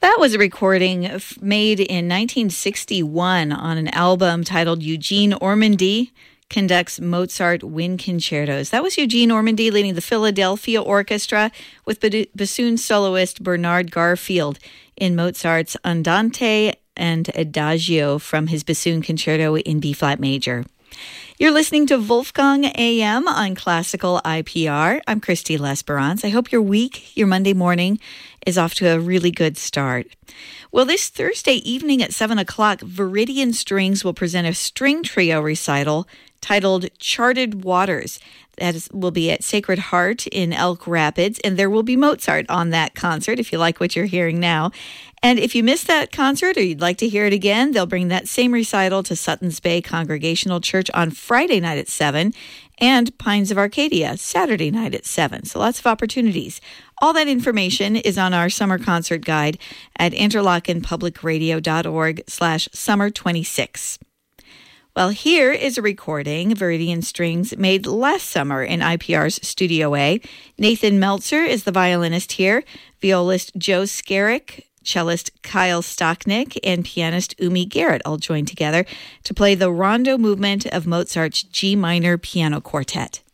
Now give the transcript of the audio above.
that was a recording made in 1961 on an album titled Eugene Ormandy Conducts Mozart Wind Concertos. That was Eugene Ormandy leading the Philadelphia Orchestra with bassoon soloist Bernard Garfield in Mozart's Andante and Adagio from his bassoon concerto in B-flat major. You're listening to Wolfgang AM on Classical IPR. I'm Christy Lesperance. I hope your week, your Monday morning, is off to a really good start. Well, this Thursday evening at 7 o'clock, Viridian Strings will present a string trio recital titled Charted Waters. That will be at Sacred Heart in Elk Rapids, and there will be Mozart on that concert, if you like what you're hearing now. And if you missed that concert or you'd like to hear it again, they'll bring that same recital to Suttons Bay Congregational Church on Friday night at 7 and Pines of Arcadia Saturday night at 7. So lots of opportunities. All that information is on our summer concert guide at interlochenpublicradio.org/summer26. Well, here is a recording, Viridian Strings, made last summer in IPR's Studio A. Nathan Meltzer is the violinist here, violist Joe Skerrick, cellist Kyle Stocknick, and pianist Umi Garrett all joined together to play the rondo movement of Mozart's G minor piano quartet.